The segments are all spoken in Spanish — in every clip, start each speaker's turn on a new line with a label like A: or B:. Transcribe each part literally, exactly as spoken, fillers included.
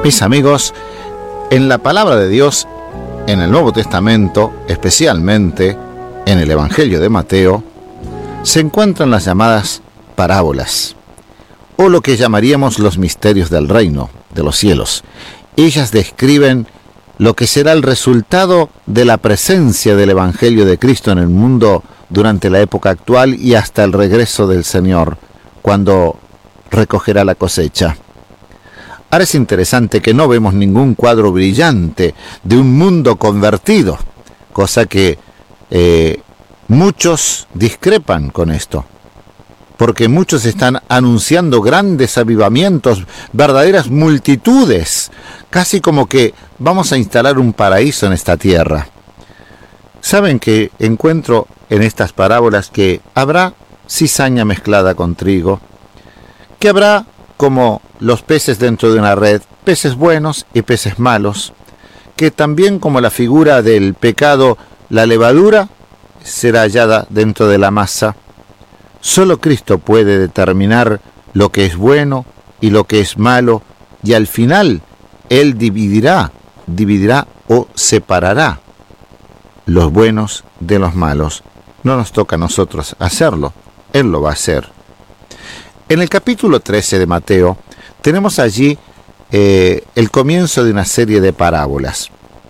A: Mis amigos, en la palabra de Dios, en el Nuevo Testamento, especialmente en el Evangelio de Mateo, se encuentran las llamadas parábolas, o lo que llamaríamos los misterios del reino de los cielos. Ellas describen lo que será el resultado de la presencia del Evangelio de Cristo en el mundo durante la época actual y hasta el regreso del Señor, cuando recogerá la cosecha. Ahora es interesante que no vemos ningún cuadro brillante de un mundo convertido, cosa que eh, muchos discrepan con esto, porque muchos están anunciando grandes avivamientos, verdaderas multitudes, casi como que vamos a instalar un paraíso en esta tierra. Saben que encuentro en estas parábolas que habrá cizaña mezclada con trigo, que habrá como los peces dentro de una red, peces buenos y peces malos, que también como la figura del pecado, la levadura será hallada dentro de la masa. Solo Cristo puede determinar lo que es bueno y lo que es malo, y al final Él dividirá, dividirá o separará los buenos de los malos. No nos toca a nosotros hacerlo, Él lo va a hacer. En el capítulo trece de Mateo tenemos allí eh, el comienzo de una serie de parábolas.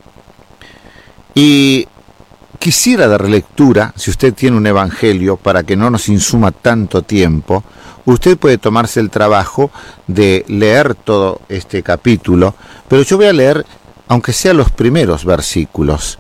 A: Y quisiera dar lectura, si usted tiene un evangelio, para que no nos insuma tanto tiempo, usted puede tomarse el trabajo de leer todo este capítulo, pero yo voy a leer, aunque sea los primeros versículos.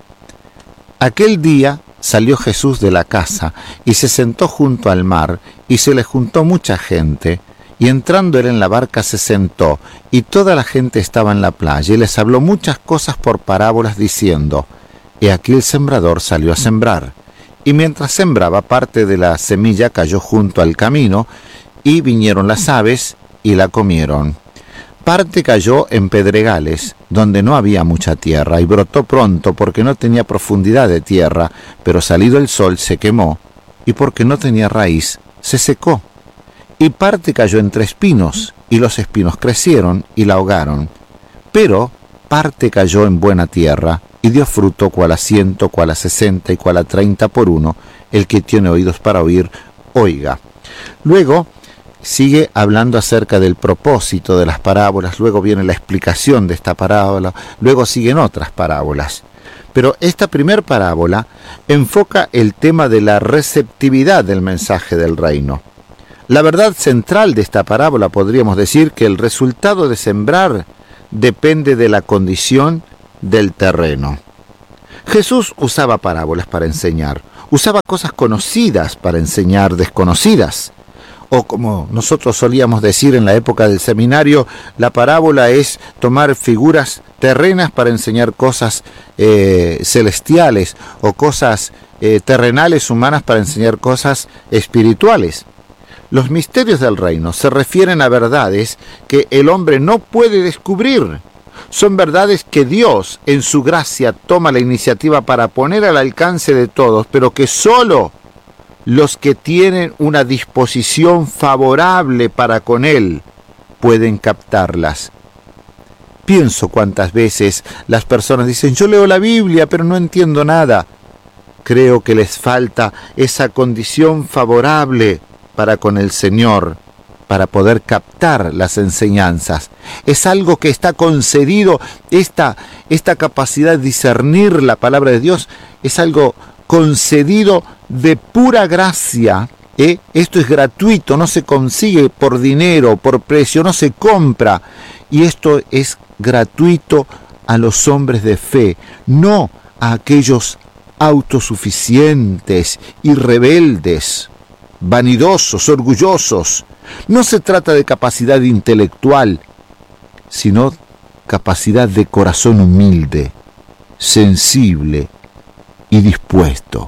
A: Aquel día salió Jesús de la casa y se sentó junto al mar, y se le juntó mucha gente, y entrando él en la barca se sentó, y toda la gente estaba en la playa, y les habló muchas cosas por parábolas, diciendo: He aquí el sembrador salió a sembrar, y mientras sembraba, parte de la semilla cayó junto al camino, y vinieron las aves y la comieron. Parte cayó en pedregales, donde no había mucha tierra, y brotó pronto porque no tenía profundidad de tierra, pero salido el sol se quemó, y porque no tenía raíz, se secó. Y parte cayó entre espinos, y los espinos crecieron y la ahogaron. Pero parte cayó en buena tierra, y dio fruto cual a ciento, cual a sesenta y cual a treinta por uno. El que tiene oídos para oír, oiga. Luego sigue hablando acerca del propósito de las parábolas, luego viene la explicación de esta parábola, luego siguen otras parábolas. Pero esta primer parábola enfoca el tema de la receptividad del mensaje del reino. La verdad central de esta parábola, podríamos decir que el resultado de sembrar depende de la condición del terreno. Jesús usaba parábolas para enseñar, usaba cosas conocidas para enseñar desconocidas. O como nosotros solíamos decir en la época del seminario, la parábola es tomar figuras terrenas para enseñar cosas eh, celestiales, o cosas eh, terrenales humanas para enseñar cosas espirituales. Los misterios del reino se refieren a verdades que el hombre no puede descubrir. Son verdades que Dios, en su gracia, toma la iniciativa para poner al alcance de todos, pero que solo los que tienen una disposición favorable para con Él pueden captarlas. Pienso cuántas veces las personas dicen: yo leo la Biblia, pero no entiendo nada. Creo que les falta esa condición favorable para con el Señor, para poder captar las enseñanzas. Es algo que está concedido, esta, esta capacidad de discernir la palabra de Dios, es algo concedido de pura gracia. ¿eh? Esto es gratuito, no se consigue por dinero, por precio, no se compra. Y esto es gratuito a los hombres de fe, no a aquellos autosuficientes y rebeldes, vanidosos, orgullosos. No se trata de capacidad intelectual, sino capacidad de corazón humilde, sensible y dispuesto.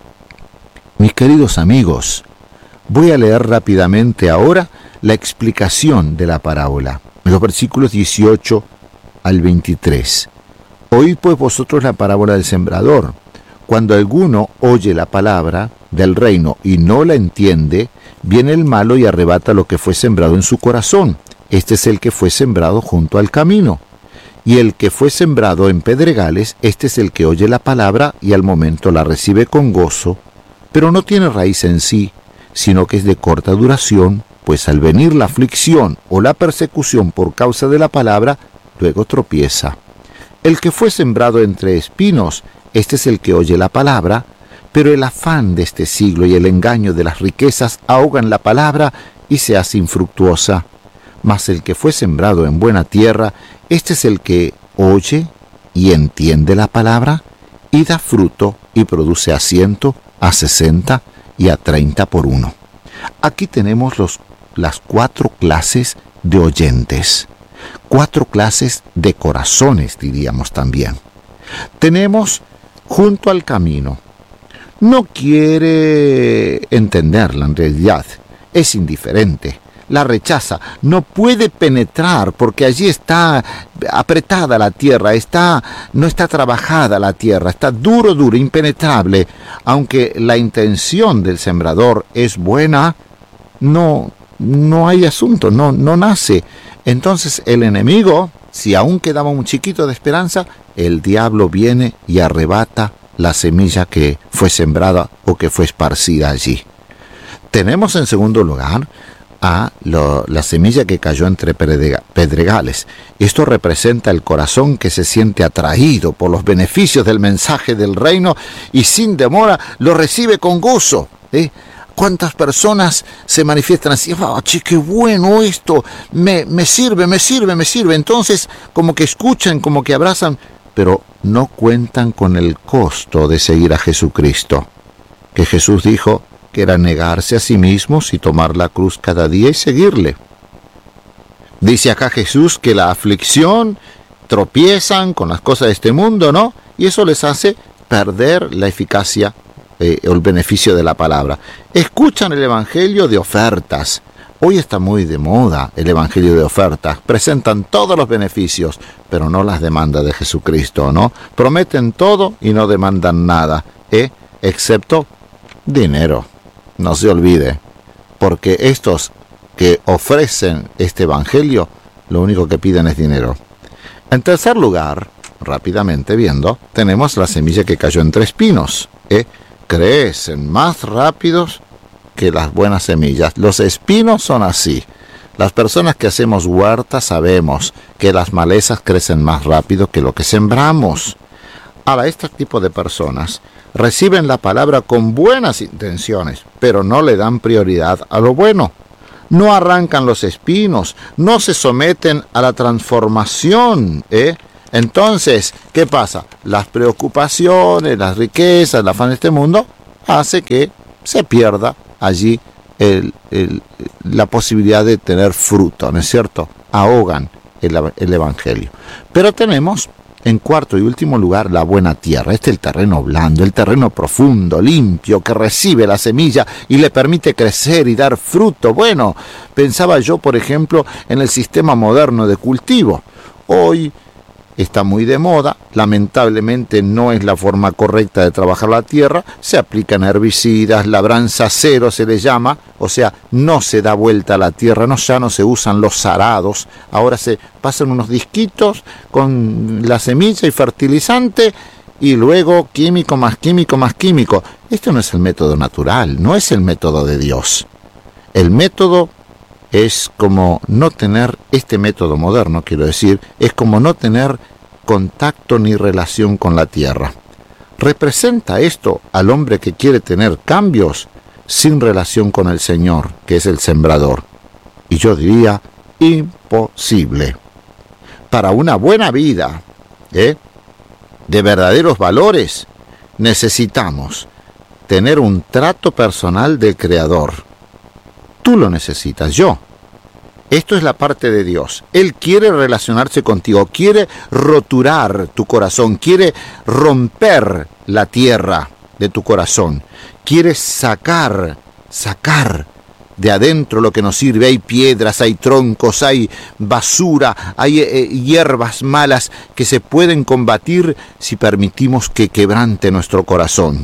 A: Mis queridos amigos, voy a leer rápidamente ahora la explicación de la parábola, los versículos dieciocho al veintitrés. Oíd pues vosotros la parábola del sembrador. Cuando alguno oye la palabra del reino y no la entiende, viene el malo y arrebata lo que fue sembrado en su corazón. Este es el que fue sembrado junto al camino. Y el que fue sembrado en pedregales, este es el que oye la palabra y al momento la recibe con gozo, pero no tiene raíz en sí, sino que es de corta duración, pues al venir la aflicción o la persecución por causa de la palabra, luego tropieza. El que fue sembrado entre espinos, este es el que oye la palabra, pero el afán de este siglo y el engaño de las riquezas ahogan la palabra y se hace infructuosa. Mas el que fue sembrado en buena tierra, este es el que oye y entiende la palabra y da fruto y produce a ciento, a sesenta y a treinta por uno. Aquí tenemos los, las cuatro clases de oyentes, cuatro clases de corazones, diríamos también. Tenemos junto al camino. No quiere entenderla en realidad, es indiferente. La rechaza, no puede penetrar porque allí está apretada la tierra, está, no está trabajada la tierra, está duro, duro, impenetrable. Aunque la intención del sembrador es buena, no, no hay asunto, no, no nace. Entonces el enemigo, si aún quedaba un chiquito de esperanza, el diablo viene y arrebata la semilla que fue sembrada o que fue esparcida allí. Tenemos en segundo lugar a lo, la semilla que cayó entre pedregales. Esto representa el corazón que se siente atraído por los beneficios del mensaje del reino y sin demora lo recibe con gozo. ¿eh? ¿Cuántas personas se manifiestan así? ¡Ah, che, qué bueno esto! Me, me sirve, me sirve, me sirve. Entonces, como que escuchan, como que abrazan, pero no cuentan con el costo de seguir a Jesucristo. Que Jesús dijo que era negarse a sí mismos y tomar la cruz cada día y seguirle. Dice acá Jesús que la aflicción tropiezan con las cosas de este mundo, ¿no? Y eso les hace perder la eficacia eh, o el beneficio de la palabra. Escuchan el evangelio de ofertas. Hoy está muy de moda el evangelio de ofertas. Presentan todos los beneficios, pero no las demandas de Jesucristo, ¿no? Prometen todo y no demandan nada, ¿eh? Excepto dinero. No se olvide, porque estos que ofrecen este evangelio, lo único que piden es dinero. En tercer lugar, rápidamente viendo, tenemos la semilla que cayó entre espinos. ¿eh? Crecen más rápidos que las buenas semillas. Los espinos son así. Las personas que hacemos huertas sabemos que las malezas crecen más rápido que lo que sembramos. Ahora, este tipo de personas reciben la palabra con buenas intenciones, pero no le dan prioridad a lo bueno. No arrancan los espinos, no se someten a la transformación. ¿eh? Entonces, ¿qué pasa? Las preocupaciones, las riquezas, el afán de este mundo hace que se pierda allí el, el, la posibilidad de tener fruto, ¿no es cierto? Ahogan el, el evangelio. Pero tenemos en cuarto y último lugar, la buena tierra. Este es el terreno blando, el terreno profundo, limpio, que recibe la semilla y le permite crecer y dar fruto. Bueno, pensaba yo, por ejemplo, en el sistema moderno de cultivo. Hoy está muy de moda, lamentablemente no es la forma correcta de trabajar la tierra, se aplican herbicidas, labranza cero se le llama, o sea, no se da vuelta a la tierra, no, ya no se usan los arados, ahora se pasan unos disquitos con la semilla y fertilizante y luego químico más químico más químico. Este no es el método natural, no es el método de Dios. El método es como no tener, este método moderno, quiero decir, es como no tener contacto ni relación con la tierra. ¿Representa esto al hombre que quiere tener cambios sin relación con el Señor, que es el sembrador? Y yo diría, imposible. Para una buena vida, ¿eh? de verdaderos valores, necesitamos tener un trato personal del Creador. Tú lo necesitas, yo. Esto es la parte de Dios. Él quiere relacionarse contigo, quiere roturar tu corazón, quiere romper la tierra de tu corazón, quiere sacar, sacar de adentro lo que nos sirve. Hay piedras, hay troncos, hay basura, hay eh, hierbas malas que se pueden combatir si permitimos que quebrante nuestro corazón.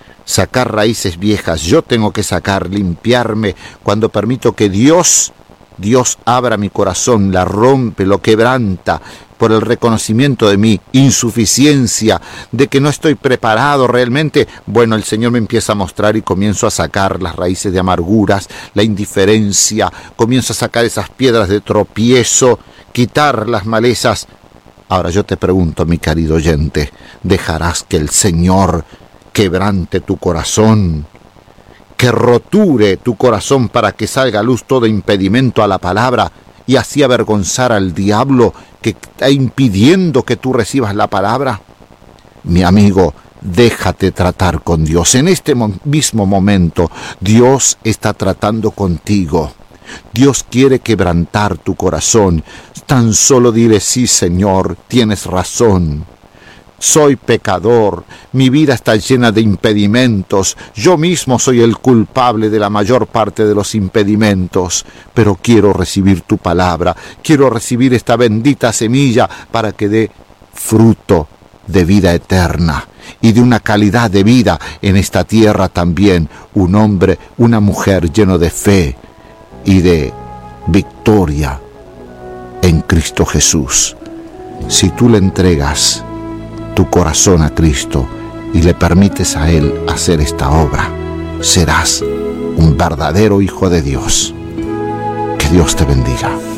A: Sacar raíces viejas, yo tengo que sacar, limpiarme cuando permito que Dios Dios abra mi corazón, la rompe, lo quebranta, por el reconocimiento de mi insuficiencia, de que no estoy preparado realmente, bueno, el Señor me empieza a mostrar y comienzo a sacar las raíces de amarguras, la indiferencia, comienzo a sacar esas piedras de tropiezo, quitar las malezas. Ahora yo te pregunto, mi querido oyente, ¿dejarás que el Señor quebrante tu corazón, que roture tu corazón para que salga a luz todo impedimento a la palabra y así avergonzar al diablo que está impidiendo que tú recibas la palabra? Mi amigo, déjate tratar con Dios. En este mismo momento, Dios está tratando contigo. Dios quiere quebrantar tu corazón. Tan solo dile: sí, Señor, tienes razón. Soy pecador, mi vida está llena de impedimentos, yo mismo soy el culpable de la mayor parte de los impedimentos, pero quiero recibir tu palabra, quiero recibir esta bendita semilla para que dé fruto de vida eterna y de una calidad de vida en esta tierra también, un hombre, una mujer lleno de fe y de victoria en Cristo Jesús. Si tú le entregas tu corazón a Cristo y le permites a Él hacer esta obra, serás un verdadero hijo de Dios. Que Dios te bendiga.